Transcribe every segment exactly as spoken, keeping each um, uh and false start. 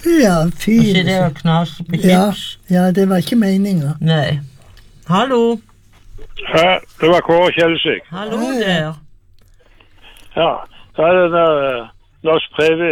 Ja, fint. Og så det å knase på chips. Ja, ja, det var ikke meningen. Nei. Hallo. Ja, det var Kåre Kjelsvik. Hallo der. Ja, så er det der uh, norsk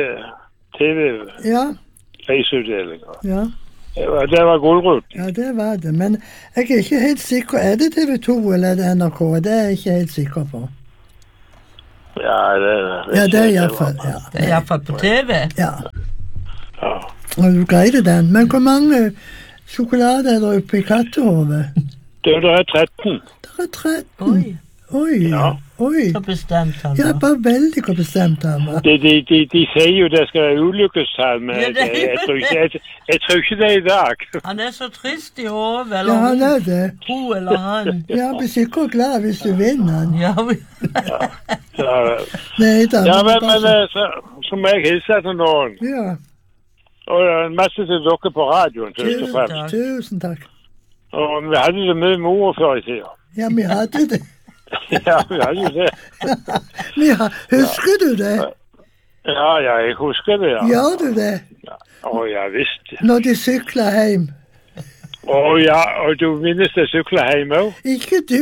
tv-reiseutdeling. Ja. Ja. Det var, det var gullruten. Ja, det var det. Men jeg er ikke helt sikker. Er det T V to eller er det N R K? Det er jeg ikke helt sikker på. Ja, det, det, ja, det er i hvert fall. Ja. Det er i hvert fall på T V. Ja. Ja. Og du greide den. Men hvor mange sjokolader er det oppe i kattehovet? Det, det er tretten. Det er tretten. Oi. Oi. Ja. Oi. Så bestemt han Ja, var. bare veldig hvor bestemt han var. De, de, de, de sier jo det skal være ulykkestall, men Ja, det er jeg, jeg, jo tror ikke, det. jeg, jeg tror ikke det er i dag. Han er så trist i hovedet, eller Ja, han er det. hun eller han. Ja, blir sikkert glad hvis du vinner han. Ja, vi... Så, Nei da. ja, men, bare men så- eh, så, så må jeg hilse til noen. Ja, Og en masse til dere på radioen, først og Tusen fremst. takk. tusen takk. Og vi hadde det mye moro før i tida. Ja, vi hadde det. Ja, vi hadde jo det. Vi har, husker du det? Ja, ja, jeg husker det, ja. Gjør du det? Å, ja, visst. Når de sykler hjem. Å, ja, og du minnes det sykler hjem også? Ikke du.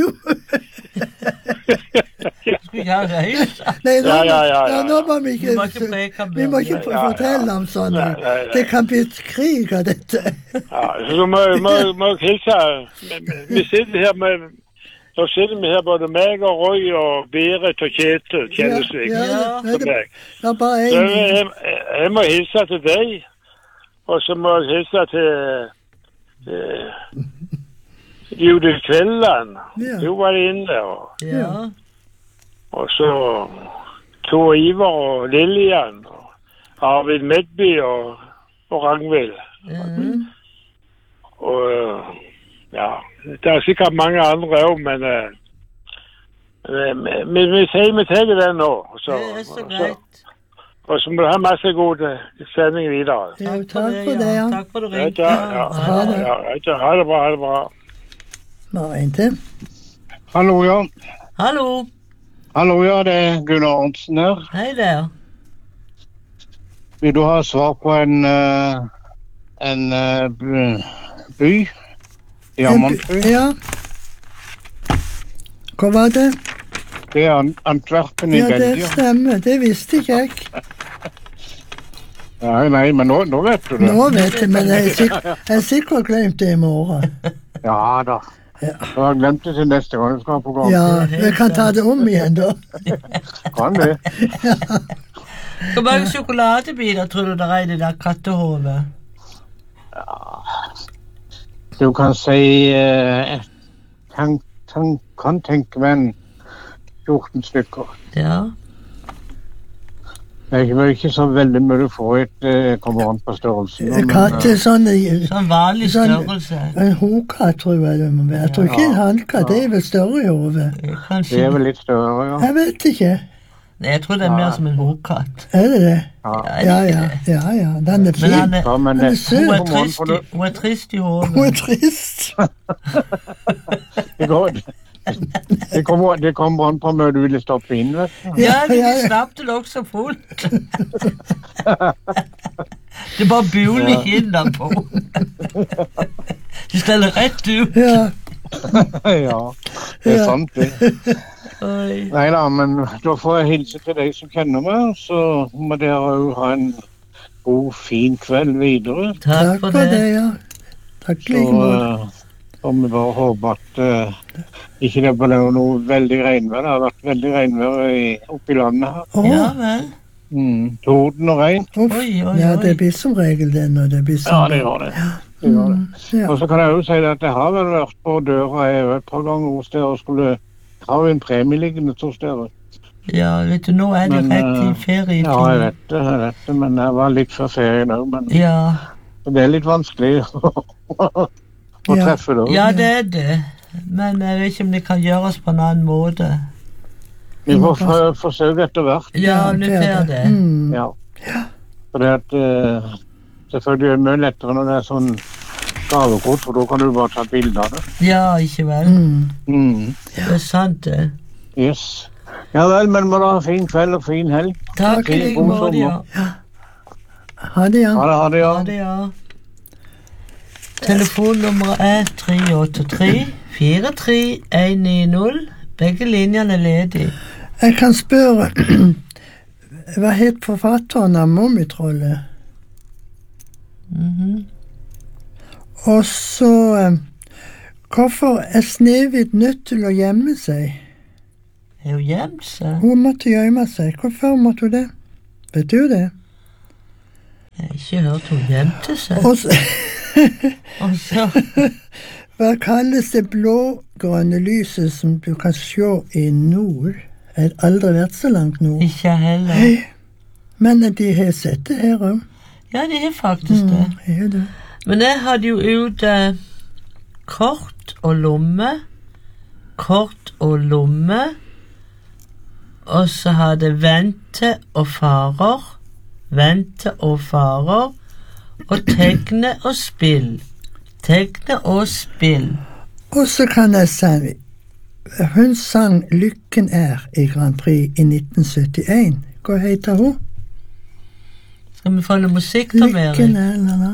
Skulle ikke ha reist. Nei, nå, Ja, ja, ja, ja. ja, nå må vi ikke, Vi må ikke preke vi må ikke mer. Ja, ja. fortelle om sånne. Nei, nei, nei. Det kan bli et krig av dette. Ja, så du må, må, må hilse. Vi sitter her med... Så sitter vi her både meg og Roy og Berit og Kjetil Kjellesvik. Ja, ja, som det, meg. det er bare Så en. jeg, jeg, jeg må hilse til deg, og så må jeg hilse til eh, Judith Kvelland. Ja. Hun var inne, og, Ja. og så Tor Ivar og Lillian, og Arvid Medby og, og Ragnvild. Mhm. Og eh, ja, det er sikkert mange andre også, men eh, eh, vi, vi sier vi tar den nå. Så, Det er så greit. og så må du ha masse god eh, sending videre. Ja, takk for det, ja. Takk for det, Ja, ringte. ja, ja, Ha det. ja, ja, ha det bra, ha det bra. Bare en til. Hallo, ja. Hallo. Hallo, ja, det er Gunnar Arntzen her. Hei der. Vil du ha svar på en, eh, en eh, by- by? Diamantby? Ja. Hva var det? Det er An- Antwerpen i Ja, det Belgia. stemmer. Det visste ikke jeg. Nei, nei, men nå, nå vet du det. Nå vet jeg, men jeg er sikkert, jeg er sikkert glemt det i morgen. Ja da. Ja. Du har glemt det til neste gang du skal ha program. Ja, vi kan ta det om igjen da. Kan det? Hvor mange sjokoladebiter tror du det er i det der kattehovet? Du kan si eh, kan, kan, kan tenke meg en fjorten stykker. Ja. Det er ikke, ikke så veldig mye du får et eh, kommer an på størrelsen. men, Katt eh, er sånn, Sånn vanlig Sånn- størrelse. en hokatt tror jeg det må være. Jeg tror ikke en hannkatt, det er vel større i hodet. Det Kanskje. er vel litt større, ja. Jeg vet ikke. Nei, jeg tror det er mer som en hokatt. Er det det? ja. Ja, ja, ja, ja. Den er Men fin. han er, Ja, men Han er det, søt. hun, er kommer an trist på i, det. hun er trist i Hun hodet. er trist. Det, går, det, kommer, det kommer an på om du vil stoppe inn, vet du. Ja, de ja, ja. slapp det nok så fullt. Det bare buler kinda på. De steller rett ut. Ja, Ja, det er Ja. sant det. Oi. Nei da, men da får jeg hilse til deg som kjenner meg, så må dere jo ha en god, fin kveld videre. Takk for det. ja. Takk Så like måte. uh, får vi bare håpe at uh, ikke det blir noe veldig regnvær. Det har vært veldig regnvær i- oppe i landet her. Å, Ja vel. Mm, torden og regn. uff. Oi, oi, Ja, det oi. blir som regel det når det blir Ja, sånn. det gjør det. det, gjør det. Mm, ja. Og så kan jeg jo si det at jeg har vel vært på døra jeg et par ganger hos dere og skulle ha en premie liggende hos dere. Ja, vet du, nå er det Men, rett i eh, ferietid. Ja, jeg vet det, jeg vet det, men jeg var litt før ferien òg. Men Ja, det er litt vanskelig å Ja. treffe da. ja, det er det. Men jeg vet ikke om det kan gjøres på en annen måte. Vi får for, forsøke etter hvert. Ja, det er noter det. Mm. Ja. For det at eh, selvfølgelig er det mye lettere når det er sånn gavekort, for da kan du bare ta bilde av det. Ja, ikke vel? Mm. Mm. Det er sant det. Yes. Ja vel, men må du ha en fin kveld og fin helg. Takk i Fin like god måte, ja. sommer. Ha det, ja. Ha det, ha det, ja. Ha det, ja. Telefonnummeret er tre åtte tre fire tre en ni null. Begge linjene er ledige. Jeg kan spørre, hva het forfatteren av Mummitrollet? Mhm. Og så, eh, hvorfor er Snehvit nødt til å gjemme seg? Er jo gjemt seg. Hun måtte gjemme seg. Hvorfor måtte hun det? Vet du det? Jeg har ikke hørt hun gjemte seg. Og så, Og så, hva kalles det blå-grønne lyset som du kan se i nord? Jeg har aldri vært så langt nord. ikke heller. Men de har sett det her også. Ja, de er faktisk det. Mm, er det. Men jeg hadde jo ut eh, kort og lomme, kort og lomme, og så hadde vente og farer, vente og farer, og tegne og spill, tegne og spill. Og så kan jeg si, hun sang Lykken er i Grand Prix i nitten syttien. Hva heter hun? Skal vi få noe musikk da, Mary? Lykken er, la la.